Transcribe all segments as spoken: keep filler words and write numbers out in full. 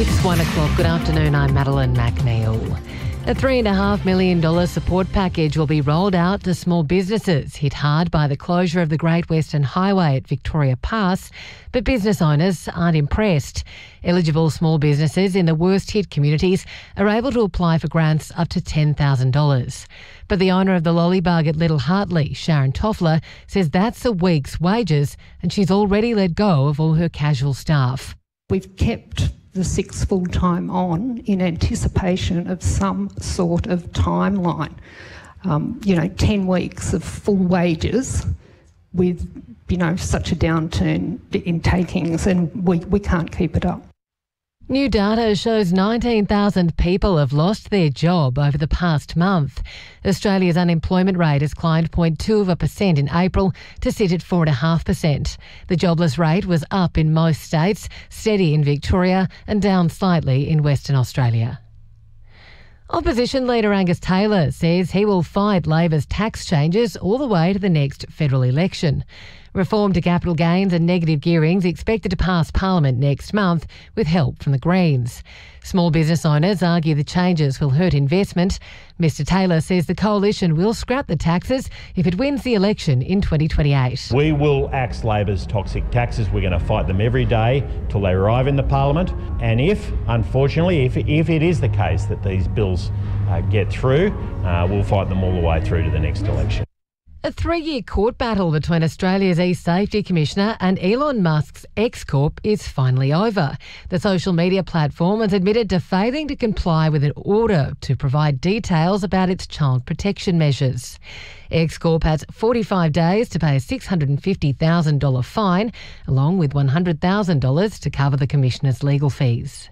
It's one o'clock. Good afternoon. I'm Madeline McNeil. A three point five million dollars support package will be rolled out to small businesses hit hard by the closure of the Great Western Highway at Victoria Pass, but business owners aren't impressed. Eligible small businesses in the worst-hit communities are able to apply for grants up to ten thousand dollars. But the owner of the Lollybug at Little Hartley, Sharon Toffler, says that's a week's wages and she's already let go of all her casual staff. We've kept the six full-time on in anticipation of some sort of timeline. Um, you know, ten weeks of full wages with, you know, such a downturn in takings, and we, we can't keep it up. New data shows nineteen thousand people have lost their job over the past month. Australia's unemployment rate has climbed zero point two of a percent in April to sit at four point five percent. The jobless rate was up in most states, steady in Victoria and down slightly in Western Australia. Opposition leader Angus Taylor says he will fight Labor's tax changes all the way to the next federal election. Reform to capital gains and negative gearing's expected to pass Parliament next month with help from the Greens. Small business owners argue the changes will hurt investment. Mister Taylor says the coalition will scrap the taxes if it wins the election in twenty twenty-eight. We will axe Labor's toxic taxes. We're going to fight them every day till they arrive in the Parliament. And if, unfortunately, if, if it is the case that these bills uh, get through, uh, we'll fight them all the way through to the next election. A three-year court battle between Australia's e-safety commissioner and Elon Musk's X Corp is finally over. The social media platform has admitted to failing to comply with an order to provide details about its child protection measures. X Corp has forty-five days to pay a six hundred fifty thousand dollars fine, along with one hundred thousand dollars to cover the commissioner's legal fees.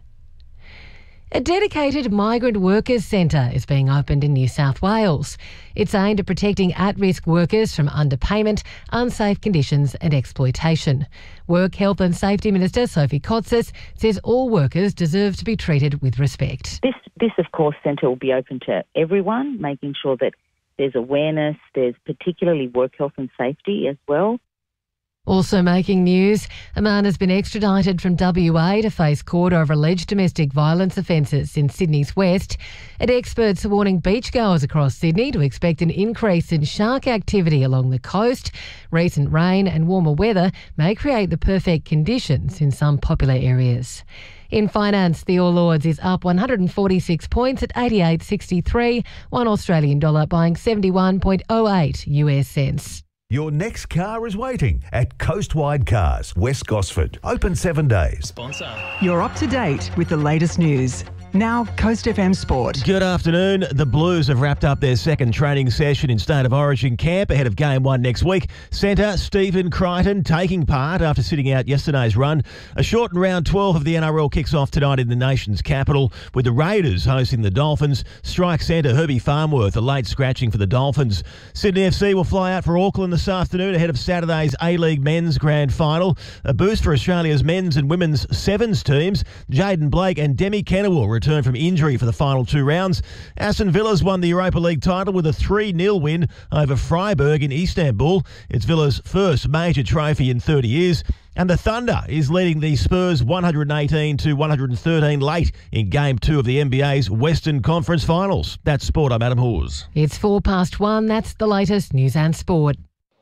A dedicated migrant workers centre is being opened in New South Wales. It's aimed at protecting at-risk workers from underpayment, unsafe conditions and exploitation. Work, Health and Safety Minister Sophie Kotsis says all workers deserve to be treated with respect. This, this of course, centre will be open to everyone, making sure that there's awareness, there's particularly work health and safety as well. Also making news, a man has been extradited from W A to face court over alleged domestic violence offences in Sydney's west. And experts are warning beachgoers across Sydney to expect an increase in shark activity along the coast. Recent rain and warmer weather may create the perfect conditions in some popular areas. In finance, the All Ords is up one hundred forty-six points at eighty-eight sixty-three, one Australian dollar buying seventy-one point oh eight U S cents. Your next car is waiting at Coastwide Cars, West Gosford. Open seven days. Sponsor. You're up to date with the latest news. Now, Coast F M Sport. Good afternoon. The Blues have wrapped up their second training session in State of Origin camp ahead of Game one next week. Centre Stephen Crichton taking part after sitting out yesterday's run. A shortened round twelve of the N R L kicks off tonight in the nation's capital with the Raiders hosting the Dolphins. Strike centre Herbie Farmworth, a late scratching for the Dolphins. Sydney F C will fly out for Auckland this afternoon ahead of Saturday's A-League Men's Grand Final. A boost for Australia's men's and women's sevens teams. Jaden Blake and Demi Kennewell return from injury for the final two rounds. Aston Villa's won the Europa League title with a three nil win over Freiburg in Istanbul. It's Villa's first major trophy in thirty years. And the Thunder is leading the Spurs one hundred eighteen to one hundred thirteen late in Game two of the N B A's Western Conference Finals. That's Sport. I'm Adam Hawes. It's four past one. That's the latest news and sport.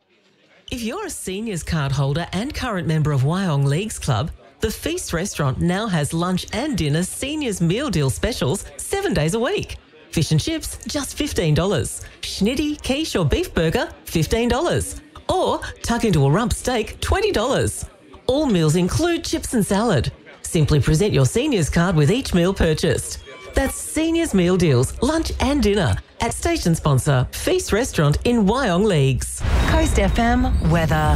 If you're a seniors card holder and current member of Wyong Leagues Club, the Feast restaurant now has lunch and dinner seniors meal deal specials seven days a week. Fish and chips, just fifteen dollars. Schnitty, quiche or beef burger, fifteen dollars. Or tuck into a rump steak, twenty dollars. All meals include chips and salad. Simply present your seniors card with each meal purchased. That's seniors meal deals, lunch and dinner at station sponsor Feast Restaurant in Wyong Leagues. Coast F M weather.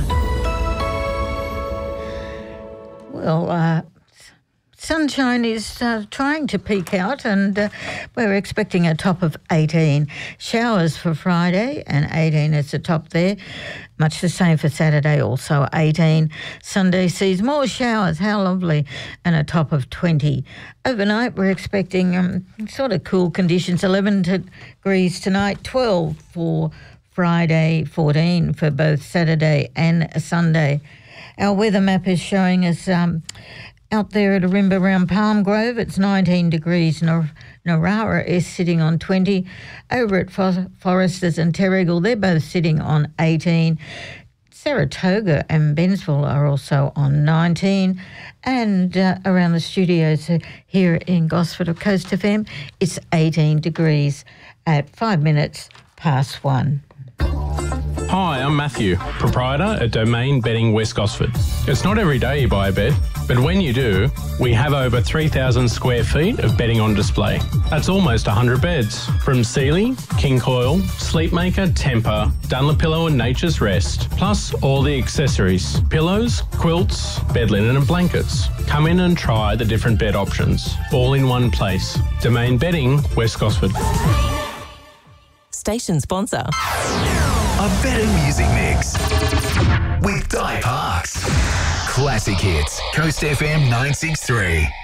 Well, uh, sunshine is uh, trying to peak out and uh, we're expecting a top of eighteen. Showers for Friday and eighteen is the top there. Much the same for Saturday, also eighteen. Sunday sees more showers, how lovely, and a top of twenty. Overnight we're expecting um, sort of cool conditions, eleven degrees tonight, twelve for Friday, fourteen for both Saturday and Sunday. Our weather map is showing us um, Out there at Arimba around Palm Grove, it's nineteen degrees. Nar- Narara is sitting on twenty. Over at For- Foresters and Terrigal, they're both sitting on eighteen. Saratoga and Bensville are also on nineteen. And uh, around the studios here in Gosford of Coast F M, it's eighteen degrees at five minutes past one. Hi, I'm Matthew, proprietor at Domain Bedding West Gosford. It's not every day you buy a bed, but when you do, we have over three thousand square feet of bedding on display. That's almost one hundred beds, from Sealy, King Coil, Sleepmaker, Tempur, Dunlopillow and Nature's Rest, plus all the accessories, pillows, quilts, bed linen and blankets. Come in and try the different bed options, all in one place. Domain Bedding West Gosford. Station sponsor. A better music mix with Di Parks. Classic hits, Coast F M nine six three.